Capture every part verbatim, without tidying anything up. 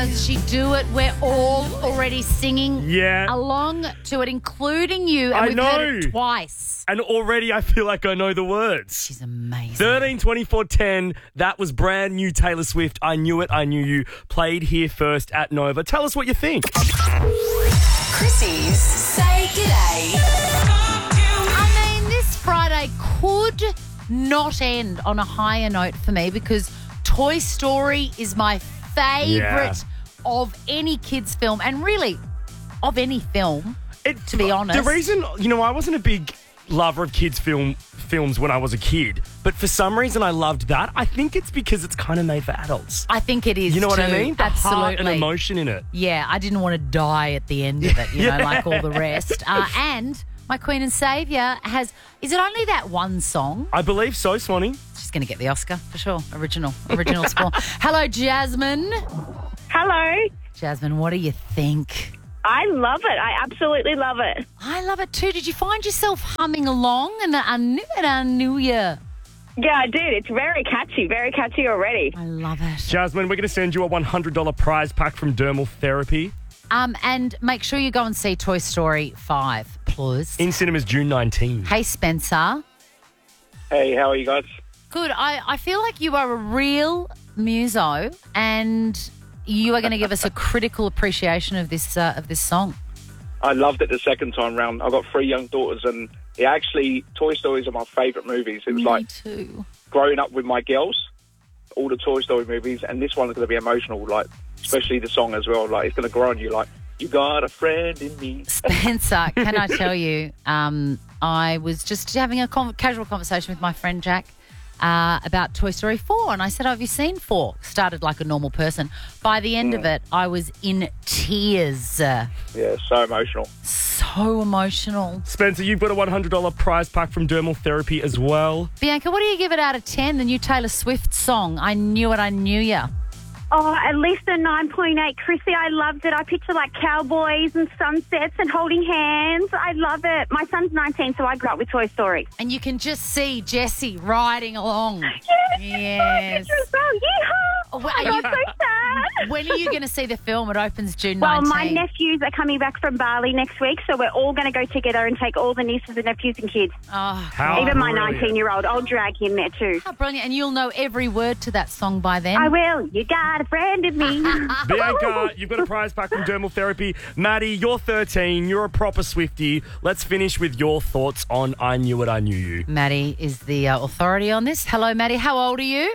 does she do it? We're all already singing Yeah. along to it, including you. And I we've heard know. it twice. And already I feel like I know the words. She's amazing. thirteen twenty-four ten, that was brand new Taylor Swift. I Knew It, I Knew You. Played here first at Nova. Tell us what you think. Chrissy's Say G'day. I mean, this Friday could not end on a higher note for me because Toy Story is my favourite Yeah. of any kids' film, and really of any film, It, to be honest. The reason, you know, I wasn't a big lover of kids' film films when I was a kid, but for some reason I loved that. I think it's because it's kind of made for adults. I think it is You know what I too. mean? The Absolutely. heart and emotion in it. Yeah, I didn't want to die at the end of it, you know, Yeah. like all the rest. Uh, and my Queen and Saviour has, is it only that one song? I believe so, Swanee. She's going to get the Oscar for sure. Original, original score. Hello, Jasmine. Hello. Jasmine, what do you think? I love it. I absolutely love it. I love it too. Did you find yourself humming along? And I knew it, I knew you. Yeah, I did. It's very catchy, very catchy already. I love it. Jasmine, we're going to send you a one hundred dollars prize pack from Dermal Therapy. Um, and make sure you go and see Toy Story five, please. In cinemas June nineteenth. Hey, Spencer. Hey, how are you guys? Good. I, I feel like you are a real muso and you are going to give us a critical appreciation of this uh, of this song. I loved it the second time round. I've got three young daughters, and it actually, Toy Stories are my favourite movies. It was Me like too. growing up with my girls, all the Toy Story movies, and this one's going to be emotional, like especially the song as well. Like it's going to grow on you, like you got a friend in me. Spencer, can I tell you, um, I was just having a con- casual conversation with my friend Jack uh, about Toy Story four, and I said, oh, have you seen four? Started like a normal person. By the end of it, I was in tears. Yeah, so emotional. So emotional. Spencer, you've got a one hundred dollars prize pack from Dermal Therapy as well. Bianca, what do you give it out of ten? The new Taylor Swift song, I Knew It, I Knew Ya. Oh, at least a nine point eight. Chrissy, I loved it. I picture like cowboys and sunsets and holding hands. I love it. My son's nineteen, so I grew up with Toy Story. And you can just see Jessie riding along. Yes. Yes. Picture as well. Yeehaw. Oh, well, I are you- got so sad. When are you going to see the film? It opens June Well, nineteenth. my nephews are coming back from Bali next week, so we're all going to go together and take all the nieces and nephews and kids. Oh, How Even my brilliant. nineteen-year-old. I'll drag him there too. how brilliant. And you'll know every word to that song by then. I will. You got a friend in me. Bianca, you've got a prize pack from Dermal Therapy. Maddie, you're thirteen. You're a proper Swiftie. Let's finish with your thoughts on I Knew It, I Knew You. Maddie is the uh, authority on this. Hello, Maddie. How old are you?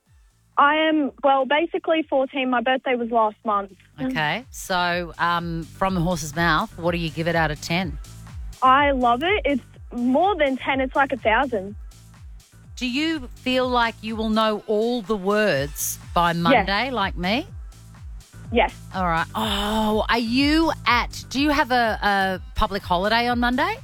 I am, well, basically fourteen. My birthday was last month. Okay. So, um, from the horse's mouth, what do you give it out of ten? I love it. It's more than ten. It's like a thousand. Do you feel like you will know all the words by Monday, like me? Yes. All right. Oh, are you at, do you have a, a public holiday on Monday?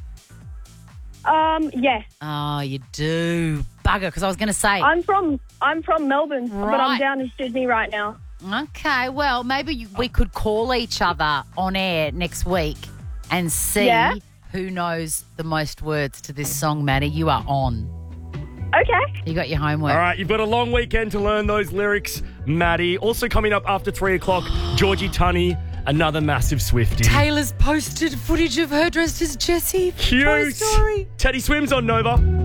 Um, yes. Oh, you do. Bugger, because I was going to say. I'm from I'm from Melbourne, but Right. I'm down in Sydney right now. Okay, well, maybe you, we could call each other on air next week and see Yeah. who knows the most words to this song, Maddie. You are on. Okay. You got your homework. All right, you've got a long weekend to learn those lyrics, Maddie. Also coming up after three o'clock, Georgie Tunney, another massive Swiftie. Taylor's posted footage of her dressed as Jessie. from Toy Cute. Story. Teddy Swims on Nova.